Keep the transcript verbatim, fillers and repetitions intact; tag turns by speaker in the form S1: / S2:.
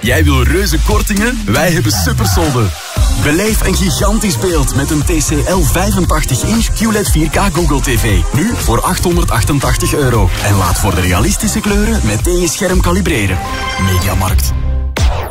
S1: Jij wil reuze kortingen? Wij hebben supersolden. Beleef een gigantisch beeld met een T C L vijfentachtig inch Q L E D vier K Google T V. Nu voor achthonderdachtentachtig euro. En laat voor de realistische kleuren meteen je scherm kalibreren. Mediamarkt.